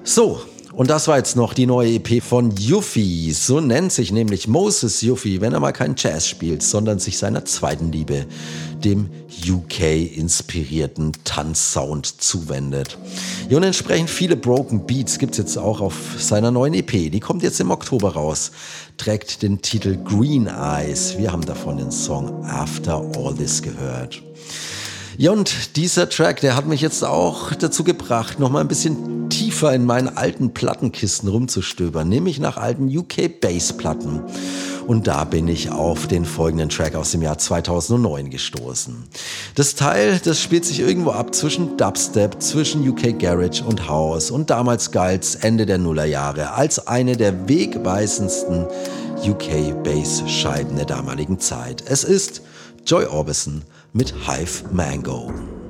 So, und das war jetzt noch die neue EP von Yuffie. So nennt sich nämlich Moses Yuffie, wenn er mal keinen Jazz spielt, sondern sich seiner zweiten Liebe, dem UK-inspirierten Tanzsound, zuwendet. Ja, und entsprechend viele Broken Beats gibt es jetzt auch auf seiner neuen EP. Die kommt jetzt im Oktober raus, trägt den Titel Green Eyes. Wir haben davon den Song After All This gehört. Ja, und dieser Track, der hat mich jetzt auch dazu gebracht, nochmal ein bisschen tiefer in meinen alten Plattenkisten rumzustöbern, nämlich nach alten UK-Bass-Platten. Und da bin ich auf den folgenden Track aus dem Jahr 2009 gestoßen. Das Teil, das spielt sich irgendwo ab zwischen Dubstep, zwischen UK Garage und House, und damals galt's Ende der Nullerjahre als eine der wegweisendsten UK-Bass-Scheiben der damaligen Zeit. Es ist Joy Orbison mit Hive Mango.